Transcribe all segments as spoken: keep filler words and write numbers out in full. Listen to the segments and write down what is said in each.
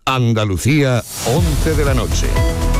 Andalucía, once de la noche.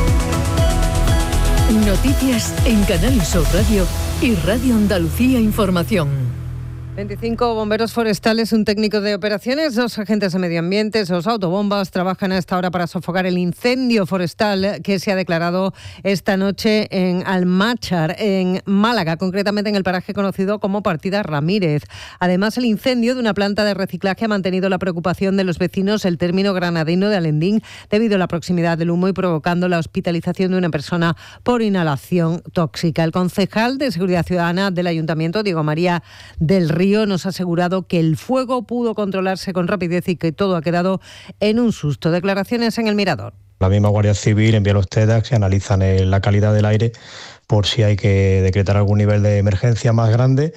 Noticias en Canal Sur Radio y Radio Andalucía Información. veinticinco bomberos forestales, un técnico de operaciones, dos agentes de medio ambiente, dos autobombas trabajan a esta hora para sofocar el incendio forestal que se ha declarado esta noche en Almáchar, en Málaga, concretamente en el paraje conocido como Partida Ramírez. Además, el incendio de una planta de reciclaje ha mantenido la preocupación de los vecinos del término granadino de Alendín debido a la proximidad del humo y provocando la hospitalización de una persona por inhalación tóxica. El concejal de Seguridad Ciudadana del Ayuntamiento, Diego María del Río, nos ha asegurado que el fuego pudo controlarse con rapidez y que todo ha quedado en un susto. Declaraciones en El Mirador. La misma Guardia Civil envía los TEDx que analizan la calidad del aire por si hay que decretar algún nivel de emergencia más grande,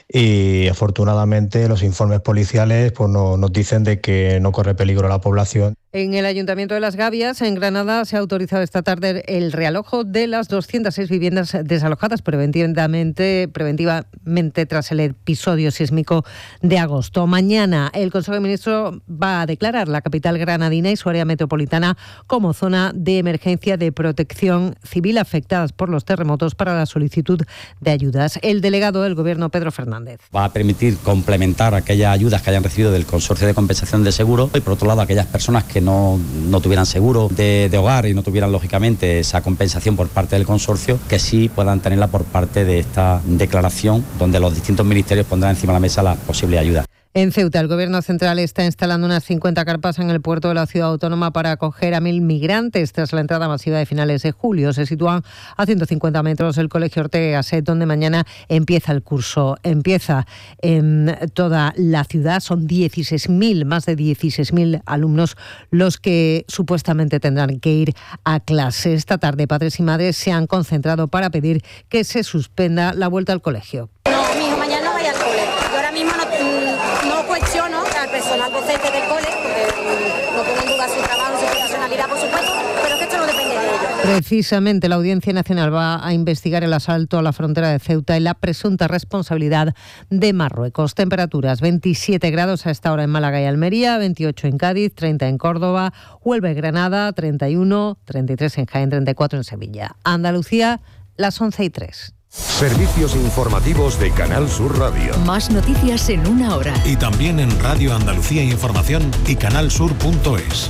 y afortunadamente los informes policiales pues, no, nos dicen de que no corre peligro la población. En el Ayuntamiento de Las Gavias, en Granada, se ha autorizado esta tarde el realojo de las doscientas seis viviendas desalojadas preventivamente, preventivamente tras el episodio sísmico de agosto. Mañana el Consejo de Ministros va a declarar la capital granadina y su área metropolitana como zona de emergencia de protección civil afectadas por los terremotos para la solicitud de ayudas. El delegado del Gobierno, Pedro Fernández. Va a permitir complementar aquellas ayudas que hayan recibido del Consorcio de Compensación de Seguro y, por otro lado, aquellas personas que no, no tuvieran seguro de, de hogar y no tuvieran, lógicamente, esa compensación por parte del consorcio, que sí puedan tenerla por parte de esta declaración, donde los distintos ministerios pondrán encima de la mesa las posibles ayudas. En Ceuta, el Gobierno central está instalando unas cincuenta carpas en el puerto de la ciudad autónoma para acoger a mil migrantes tras la entrada masiva de finales de julio. Se sitúan a ciento cincuenta metros del Colegio Ortega y Gasset, donde mañana empieza el curso. Empieza en toda la ciudad. Son dieciséis mil, más de dieciséis mil alumnos los que supuestamente tendrán que ir a clase. Esta tarde, padres y madres se han concentrado para pedir que se suspenda la vuelta al colegio. No, mi hijo mañana no vaya al cole. Yo ahora mismo no, no cuestiono al personal docente del cole, porque no pongo en duda su trabajo, su profesionalidad, por supuesto, pero es que esto no depende de ellos. Precisamente la Audiencia Nacional va a investigar el asalto a la frontera de Ceuta y la presunta responsabilidad de Marruecos. Temperaturas: veintisiete grados a esta hora en Málaga y Almería, veintiocho en Cádiz, treinta en Córdoba, Huelva y Granada, treinta y uno, treinta y tres en Jaén, treinta y cuatro en Sevilla. Andalucía, las once y tres. Servicios informativos de Canal Sur Radio. Más noticias en una hora. Y también en Radio Andalucía Información y canalsur punto es.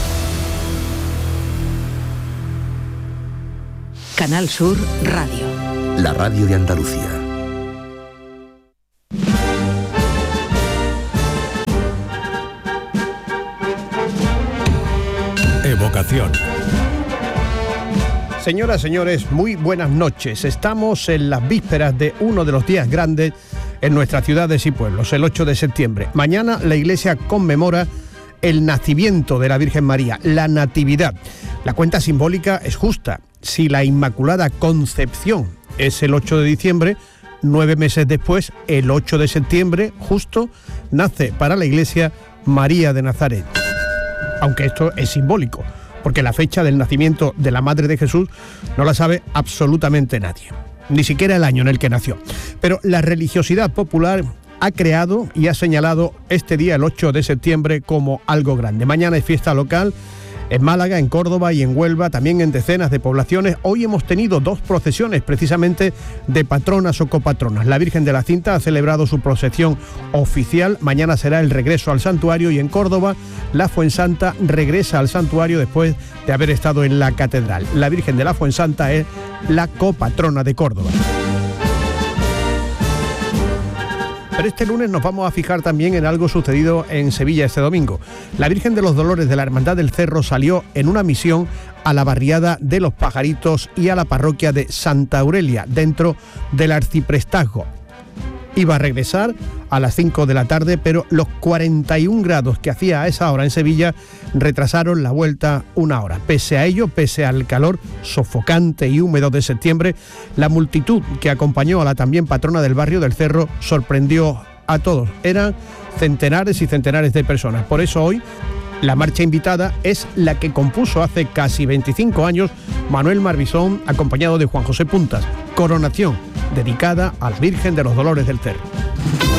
Canal Sur Radio. La radio de Andalucía. Evocación. Señoras, señores, muy buenas noches. Estamos en las vísperas de uno de los días grandes en nuestras ciudades y pueblos, el ocho de septiembre. Mañana la Iglesia conmemora el nacimiento de la Virgen María, la Natividad. La cuenta simbólica es justa. Si la Inmaculada Concepción es el ocho de diciembre, nueve meses después, el ocho de septiembre, justo, nace para la Iglesia María de Nazaret. Aunque esto es simbólico, porque la fecha del nacimiento de la Madre de Jesús no la sabe absolutamente nadie, ni siquiera el año en el que nació. Pero la religiosidad popular ha creado y ha señalado este día, el ocho de septiembre, como algo grande. Mañana es fiesta local en Málaga, en Córdoba y en Huelva, también en decenas de poblaciones. Hoy hemos tenido dos procesiones precisamente de patronas o copatronas. La Virgen de la Cinta ha celebrado su procesión oficial. Mañana será el regreso al santuario, y en Córdoba la Fuensanta regresa al santuario después de haber estado en la catedral. La Virgen de la Fuensanta es la copatrona de Córdoba. Pero este lunes nos vamos a fijar también en algo sucedido en Sevilla este domingo. La Virgen de los Dolores de la Hermandad del Cerro salió en una misión a la barriada de Los Pajaritos y a la parroquia de Santa Aurelia, dentro del arciprestazgo. Iba a regresar a las cinco de la tarde, pero los cuarenta y un grados que hacía a esa hora en Sevilla retrasaron la vuelta una hora. Pese a ello, pese al calor sofocante y húmedo de septiembre, la multitud que acompañó a la también patrona del barrio del Cerro sorprendió a todos. Eran centenares y centenares de personas. Por eso hoy la marcha invitada es la que compuso hace casi veinticinco años Manuel Marbizón, acompañado de Juan José Puntas. Coronación, dedicada a la Virgen de los Dolores del Cerro.